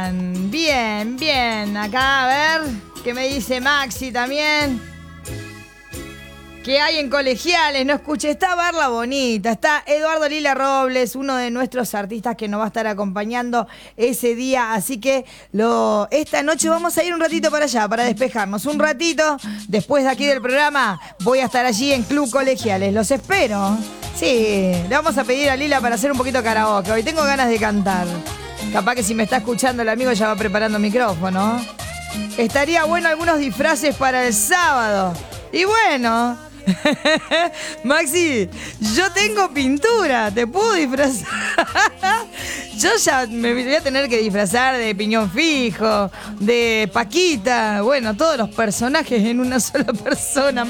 están? Bien, bien. Acá, a ver, ¿qué me dice Maxi también? ¿Qué hay en Colegiales? No escuché. Está Barla Bonita, está Eduardo Lila Robles, uno de nuestros artistas que nos va a estar acompañando ese día. Así que esta noche vamos a ir un ratito para allá, para despejarnos. Un ratito, después de aquí del programa, voy a estar allí en Club Colegiales. Los espero. Sí, le vamos a pedir a Lila para hacer un poquito de karaoke. Hoy tengo ganas de cantar. Capaz que si me está escuchando el amigo ya va preparando micrófono. Estaría bueno algunos disfraces para el sábado. Y bueno... Maxi, yo tengo pintura, ¿te puedo disfrazar? Yo ya me voy a tener que disfrazar de Piñón Fijo, de Paquita, bueno, todos los personajes en una sola persona.